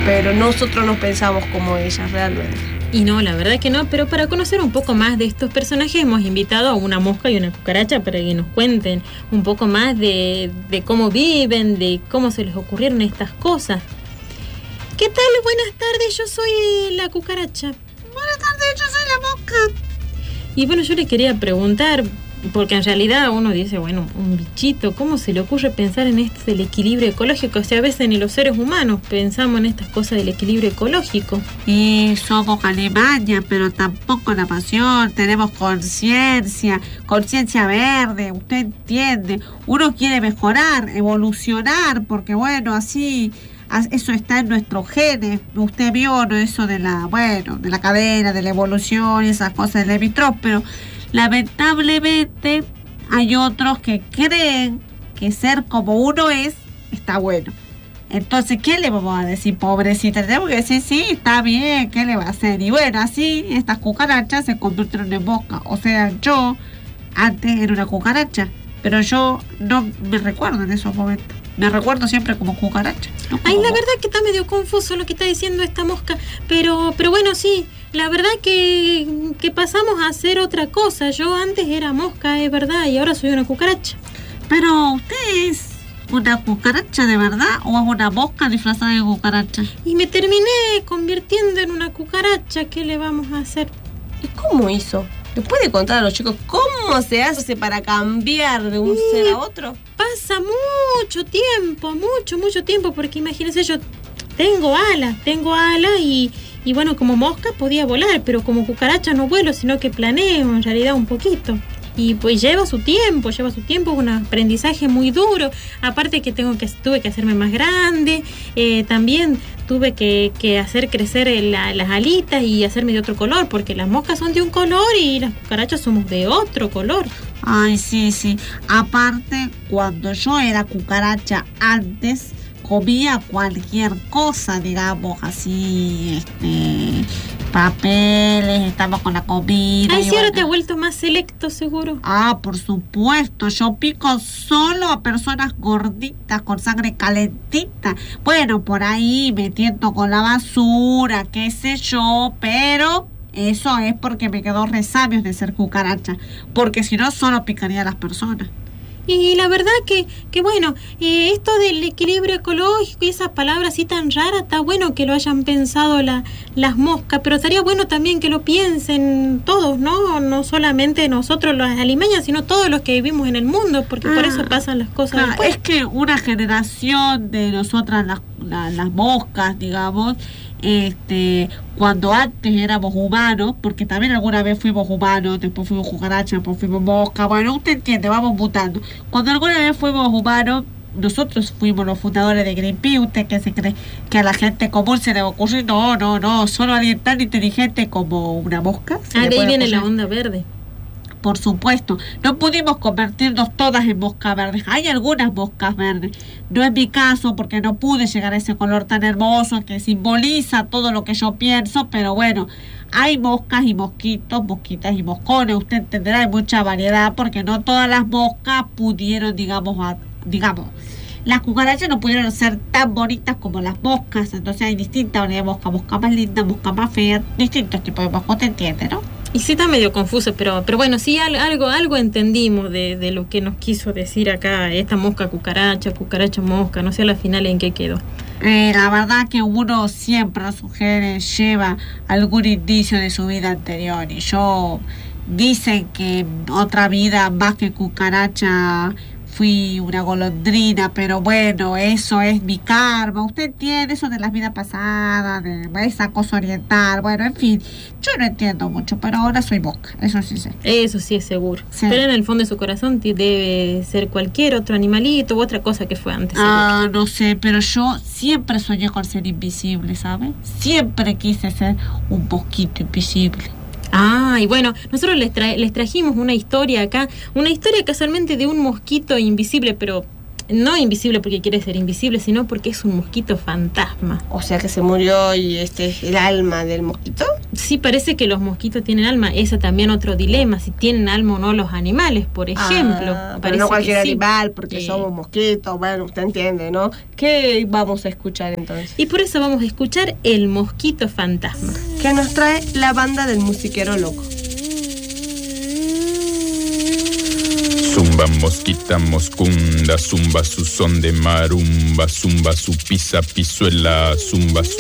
pero nosotros no pensamos como ellas realmente. Y no, la verdad que no, pero para conocer un poco más de estos personajes hemos invitado a una mosca y una cucaracha para que nos cuenten un poco más de cómo viven, de cómo se les ocurrieron estas cosas. ¿Qué tal? Buenas tardes, yo soy la cucaracha. Buenas tardes, yo soy la mosca. Y bueno, yo le quería preguntar, porque en realidad uno dice, bueno, un bichito, ¿cómo se le ocurre pensar en esto del equilibrio ecológico? O sea, a veces ni los seres humanos pensamos en estas cosas del equilibrio ecológico. Y somos Alemania, pero tampoco la pasión, tenemos conciencia verde, usted entiende. Uno quiere mejorar, evolucionar, porque bueno, así... Eso está en nuestros genes. Usted vio, ¿no? Eso de la cadena, de la evolución y esas cosas del Levi-Strauss, pero lamentablemente hay otros que creen que ser como uno está bueno. Entonces, ¿qué le vamos a decir, pobrecita? Tenemos que decir, sí, está bien, ¿qué le va a hacer? Y bueno, así estas cucarachas se convirtieron en mosca. O sea, yo antes era una cucaracha, pero yo no me recuerdo en esos momentos. Me recuerdo siempre como cucaracha. No como Ay, la verdad que está medio confuso lo que está diciendo esta mosca. Pero bueno, sí, la verdad que pasamos a hacer otra cosa. Yo antes era mosca, es verdad, y ahora soy una cucaracha. Pero usted es una cucaracha de verdad o es una mosca disfrazada de cucaracha. Y me terminé convirtiendo en una cucaracha. ¿Qué le vamos a hacer? ¿Y cómo hizo? ¿Le puede contar a los chicos cómo se hace para cambiar de un ser a otro? Pasa mucho tiempo, porque imagínense, yo tengo alas y bueno, como mosca podía volar, pero como cucaracha no vuelo, sino que planeo en realidad un poquito. Y pues lleva su tiempo, es un aprendizaje muy duro. Aparte que tuve que hacerme más grande, también tuve que hacer crecer las alitas y hacerme de otro color, porque las moscas son de un color y las cucarachas somos de otro color. Ay, sí. Aparte, cuando yo era cucaracha antes, comía cualquier cosa, digamos, así, papeles, estaba con la comida. Ay, sí, ahora te ha vuelto más selecto, seguro. Ah, por supuesto, yo pico solo a personas gorditas, con sangre calentita. Bueno, por ahí metiendo con la basura, qué sé yo, pero... eso es porque me quedó resabios de ser cucaracha, porque si no solo picaría a las personas. Y la verdad que bueno, esto del equilibrio ecológico y esas palabras así tan raras, está bueno que lo hayan pensado las moscas, pero estaría bueno también que lo piensen todos, ¿no? No solamente nosotros los alimañas, sino todos los que vivimos en el mundo, porque por eso pasan las cosas claro, después. es que una generación de nosotras, las moscas, digamos, cuando antes éramos humanos, porque también alguna vez fuimos humanos, después fuimos cucarachas, después fuimos mosca, bueno, usted entiende, vamos mutando. Cuando alguna vez fuimos humanos, nosotros fuimos los fundadores de Greenpeace. ¿Usted qué se cree? ¿Que a la gente común se le ocurre? No, solo a alguien tan inteligente como una mosca. De ahí viene la onda verde. Por supuesto, no pudimos convertirnos todas en moscas verdes. Hay algunas moscas verdes. No es mi caso porque no pude llegar a ese color tan hermoso que simboliza todo lo que yo pienso, pero bueno, hay moscas y mosquitos, mosquitas y moscones. Usted entenderá, hay mucha variedad porque no todas las moscas pudieron, digamos, las cucarachas no pudieron ser tan bonitas como las moscas. Entonces hay distintas variedades de mosca, mosca más linda, mosca más fea, distintos tipos de moscas, ¿te entiende, no? Y sí está medio confuso, pero bueno, sí algo entendimos de lo que nos quiso decir acá esta mosca cucaracha mosca, no sé a la final en qué quedó. La verdad que uno siempre a sus genes lleva algún indicio de su vida anterior, y dicen que en otra vida más que cucaracha fui una golondrina, pero bueno, eso es mi karma. Usted entiende eso de las vidas pasadas, de esa cosa oriental, bueno, en fin, yo no entiendo mucho, pero ahora soy mosca, eso sí sé. Eso sí es seguro. Sí. Pero en el fondo de su corazón debe ser cualquier otro animalito u otra cosa que fue antes. Ah, no sé, pero yo siempre soñé con ser invisible, ¿sabes? Siempre quise ser un mosquito invisible. Ah, y bueno, nosotros les trajimos una historia acá, una historia casualmente de un mosquito invisible, pero no invisible porque quiere ser invisible, sino porque es un mosquito fantasma. O sea que se murió y este es el alma del mosquito. Sí, parece que los mosquitos tienen alma. Ese también otro dilema, si tienen alma o no los animales, por ejemplo. Pero no cualquier sí, animal, porque somos mosquitos. Bueno, usted entiende, ¿no? ¿Qué vamos a escuchar entonces? Y por eso vamos a escuchar El Mosquito Fantasma, que nos trae la banda del musiquero loco. Zumba, mosquita, moscunda, zumba su son de marumba, zumba su pisa, pisuela, zumba su